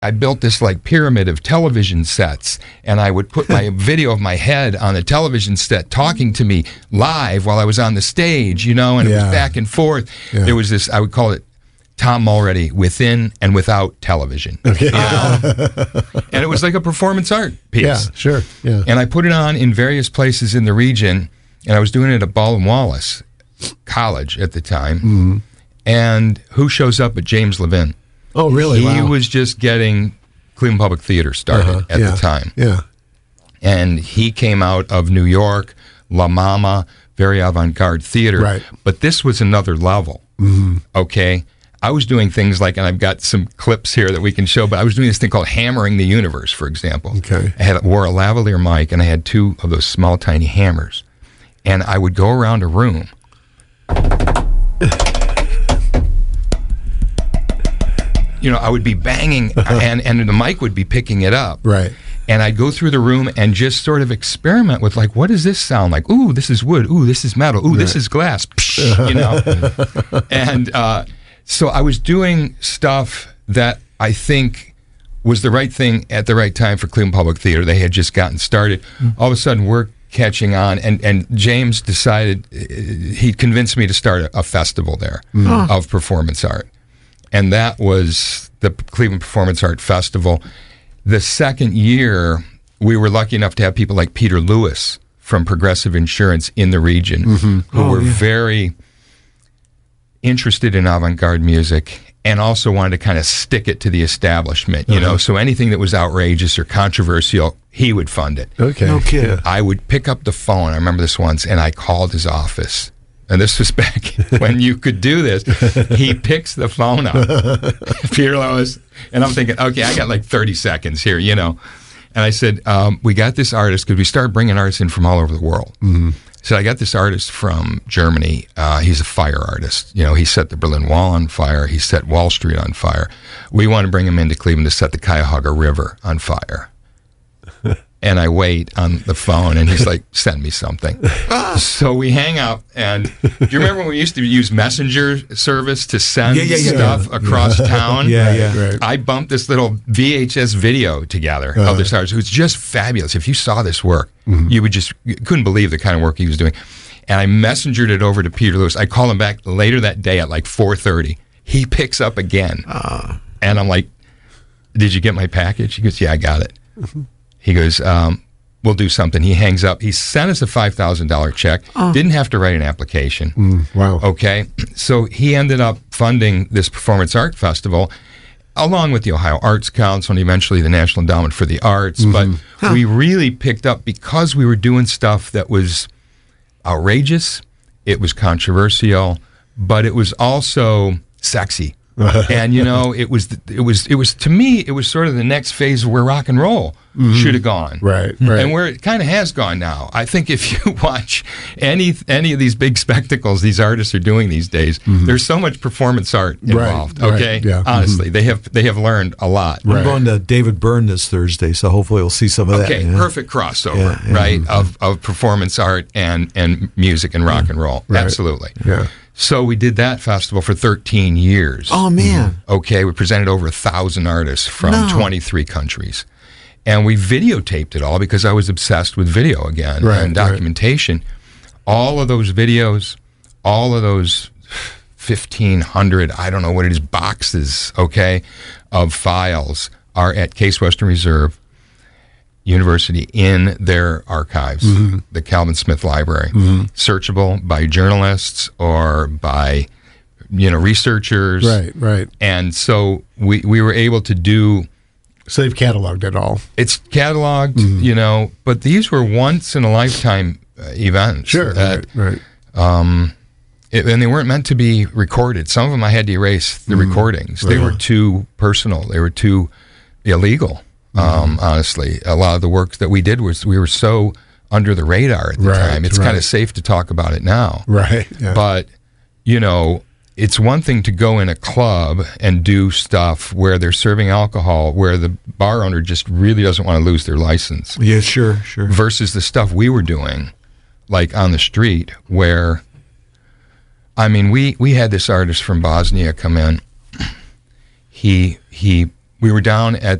I built this like pyramid of television sets, and I would put my video of my head on a television set talking to me live while I was on the stage, and it was back and forth. Yeah. There was this, I would call it Tom Mulready within and without television. Okay. And it was like a performance art piece. Yeah, sure. Yeah. And I put it on in various places in the region, and I was doing it at Baldwin Wallace College at the time. Mm-hmm. And who shows up but James Levin? Oh, really? He Wow. was just getting Cleveland Public Theater started at the time. Yeah. And he came out of New York, La Mama, very avant-garde theater. Right. But this was another level, okay? I was doing things like, and I've got some clips here that we can show, but I was doing this thing called Hammering the Universe, for example. Okay. I wore a lavalier mic, and I had 2 of those small, tiny hammers. And I would go around a room. I would be banging, and the mic would be picking it up. Right. And I'd go through the room and just sort of experiment with, like, what does this sound like? Ooh, this is wood. Ooh, this is metal. Ooh, this is glass. And so I was doing stuff that I think was the right thing at the right time for Cleveland Public Theater. They had just gotten started. All of a sudden, we're catching on, and James decided, he convinced me to start a festival there of performance art. And that was the Cleveland Performance Art Festival. The second year, we were lucky enough to have people like Peter Lewis from Progressive Insurance in the region, who were very interested in avant-garde music and also wanted to kind of stick it to the establishment, So anything that was outrageous or controversial, he would fund it. Okay. No kidding. I would pick up the phone, I remember this once, and I called his office. And this was back when you could do this. He picks the phone up, Peter Lewis, and I'm thinking, okay, I got like 30 seconds here, And I said, we got this artist, because we started bringing artists in from all over the world. So I got this artist from Germany. He's a fire artist. He set the Berlin Wall on fire. He set Wall Street on fire. We want to bring him into Cleveland to set the Cuyahoga River on fire. And I wait on the phone, and he's like, send me something. So we hang up, and do you remember when we used to use messenger service to send stuff across town? Right. I bumped this little VHS video together of this artist who's just fabulous. If you saw this work, you couldn't believe the kind of work he was doing. And I messengered it over to Peter Lewis. I call him back later that day at like 4:30. He picks up again. And I'm like, did you get my package? He goes, yeah, I got it. He goes, we'll do something. He hangs up. He sent us a $5,000 check. Didn't have to write an application. Wow. Okay. So he ended up funding this performance art festival along with the Ohio Arts Council and eventually the National Endowment for the Arts. But we really picked up because we were doing stuff that was outrageous. It was controversial, but it was also sexy. And it was to me, it was sort of the next phase of where rock and roll should have gone, right, and where it kind of has gone now. I think if you watch any of these big spectacles these artists are doing these days, there's so much performance art involved. Okay, yeah. Honestly, they have learned a lot. I'm going to David Byrne this Thursday, so hopefully we'll see some of that. Okay, perfect crossover, right, of performance art and music and rock and roll. Right. Absolutely. Yeah. So we did that festival for 13 years. Oh, man. Okay, we presented over 1,000 artists from 23 countries. And we videotaped it all because I was obsessed with video again and documentation. Right. All of those videos, all of those 1,500, I don't know what it is, boxes, okay, of files are at Case Western Reserve University in their archives, the Calvin Smith Library, searchable by journalists or by, researchers. Right. And so we were able to do. So they've cataloged it all. It's cataloged, but these were once in a lifetime events. Sure. Right. And they weren't meant to be recorded. Some of them I had to erase the recordings. They were too personal. They were too illegal. Honestly, a lot of the work that we did we were so under the radar at the time. It's kind of safe to talk about it now. Right. Yeah. But, it's one thing to go in a club and do stuff where they're serving alcohol, where the bar owner just really doesn't want to lose their license. Yeah, sure. Versus the stuff we were doing, like on the street, where, we had this artist from Bosnia come in. He we were down at